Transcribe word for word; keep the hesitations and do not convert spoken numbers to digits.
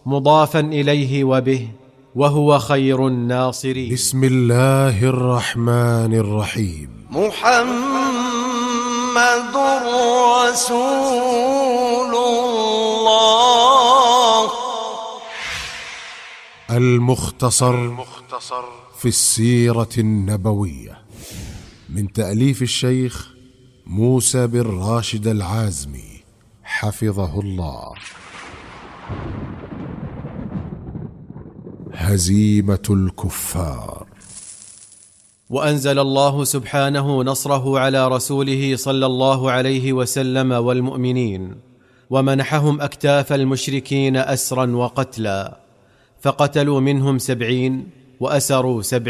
مضافا إليه وبه، وهو خير الناصرين. بسم الله الرحمن الرحيم. محمد رسول الله. المختصر في السيرة النبوية، من تأليف الشيخ موسى بن راشد العازمي حفظه الله. هزيمة الكفار. وأنزل الله سبحانه نصره على رسوله صلى الله عليه وسلم والمؤمنين، ومنحهم أكتاف المشركين أسرا وقتلا، فقتلوا منهم سبعين وأسروا سبعين.